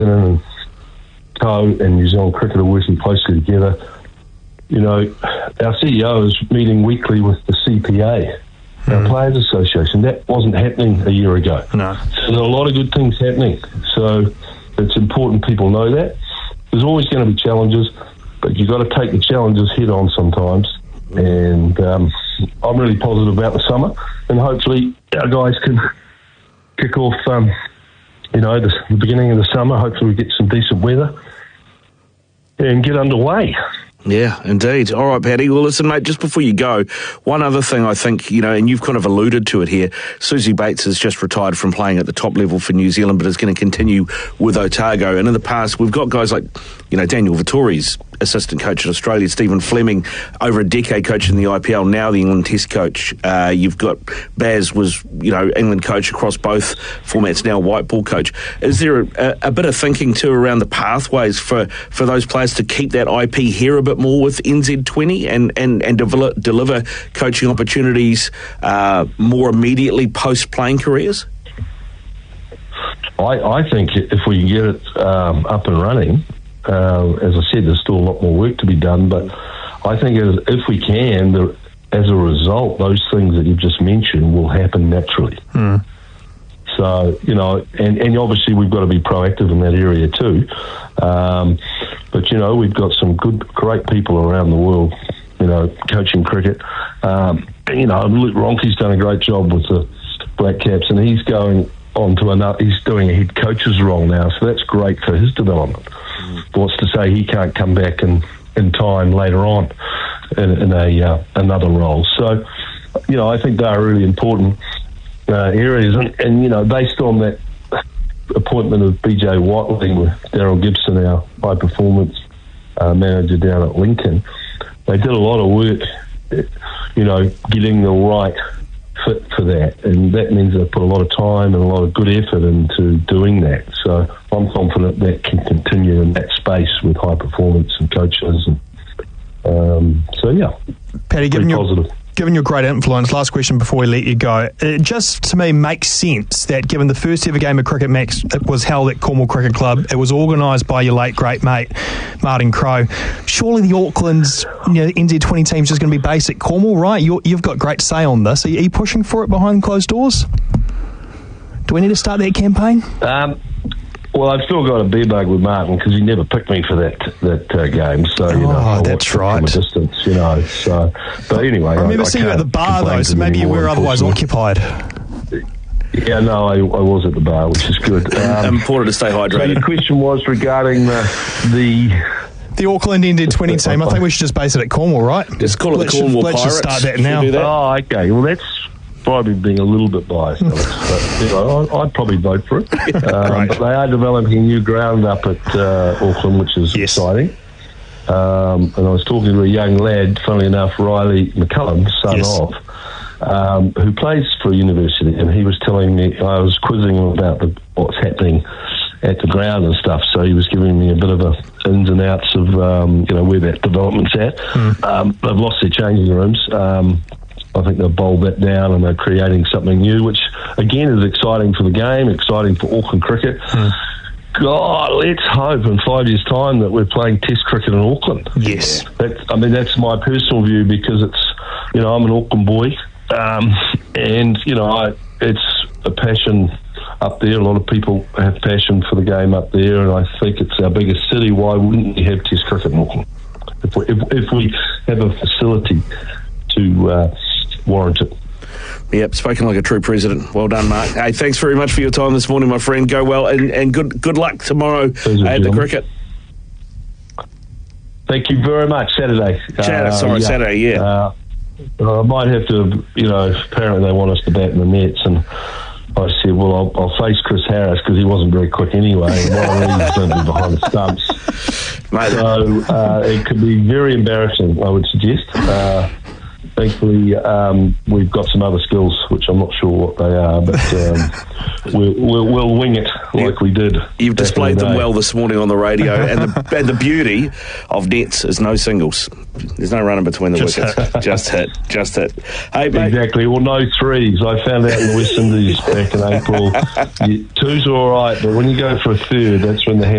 and Co and New Zealand Cricket are working closely together. Our CEO is meeting weekly with the CPA, our Players Association. That wasn't happening a year ago. No. So there are a lot of good things happening. So it's important people know that. There's always going to be challenges, but you've got to take the challenges head on sometimes. And I'm really positive about the summer, and hopefully our guys can kick off, the beginning of the summer. Hopefully we get some decent weather and get underway. Yeah, indeed. All right, Paddy. Well, listen, mate, just before you go, one other thing I think, and you've kind of alluded to it here, Susie Bates has just retired from playing at the top level for New Zealand, but is going to continue with Otago. And in the past, we've got guys like, Daniel Vettori's assistant coach in Australia, Stephen Fleming, over a decade coaching the IPL, now the England Test coach. You've got Baz was, England coach across both formats, now white ball coach. Is there a bit of thinking too around the pathways for those players to keep that IP here a bit more with NZ20 and deliver coaching opportunities more immediately post playing careers? I think if we can get it up and running, as I said, there's still a lot more work to be done, but I think if we can, as a result, those things that you've just mentioned will happen naturally. So, and obviously we've got to be proactive in that area too. But, we've got some great people around the world, coaching cricket. And, Luke Ronke's done a great job with the Black Caps, and he's going on to he's doing a head coach's role now, so that's great for his development. What's to say he can't come back in time later on in another role. So, I think they are really important areas, and based on that appointment of BJ Watling with Daryl Gibson, our high performance manager down at Lincoln, they did a lot of work, getting the right fit for that, and that means they put a lot of time and a lot of good effort into doing that. So I'm confident that can continue in that space with high performance and coaches, and Paddy, given your great influence, last question before we let you go. It just, to me, makes sense that given the first ever game of cricket, Max, it was held at Cornwall Cricket Club, it was organised by your late great mate, Martin Crowe. Surely the Auckland's NZ20 team's just going to be based at Cornwall, right? You've got great say on this. Are you pushing for it behind closed doors? Do we need to start that campaign? Well, I've still got a beer bug with Martin because he never picked me for that game. So I that's right. From a distance, So, but anyway, I remember seeing you at the bar though, so maybe you were otherwise occupied. Yeah, no, I was at the bar, which is good. Important to stay hydrated. So your question was regarding the Auckland NZ20 team. I think we should just base it at Cornwall, right? Just call it the Cornwall Pirates. Let's just start that now. Oh, okay. Well, that's probably being a little bit biased, Alex, but I'd probably vote for it. But they are developing a new ground up at Auckland, which is exciting. And I was talking to a young lad, funnily enough, Riley McCullum, son of, who plays for a university, and he was telling me, I was quizzing him about what's happening at the ground and stuff, so he was giving me a bit of ins and outs of where that development's at. They've lost their changing rooms. I think they've bowled that down and they're creating something new, which again is exciting for the game, exciting for Auckland cricket. God, let's hope in 5 years' time that we're playing Test cricket in Auckland. Yes. That's my personal view, because it's, I'm an Auckland boy, and, it's a passion up there. A lot of people have passion for the game up there, and I think it's our biggest city. Why wouldn't we have Test cricket in Auckland? If we have a facility to warrant it. Yep, spoken like a true president. Well done, Mark. Hey, thanks very much for your time this morning, my friend. Go well, and good luck tomorrow at the cricket. Thank you very much. Saturday. Saturday, yeah. I might have to, apparently they want us to bat in the nets, and I said, well, I'll face Chris Harris because he wasn't very quick anyway, and one of these going to be behind the stumps. Mate. So it could be very embarrassing, I would suggest. Thankfully, we've got some other skills, which I'm not sure what they are, but we'll wing it like we did. You've displayed them well this morning on the radio, and the beauty of nets is no singles. There's no running between the wickets. Just hit. Hey, mate. Exactly. Well, no threes. I found out in the West Indies back in April, twos are all right, but when you go for a third, that's when the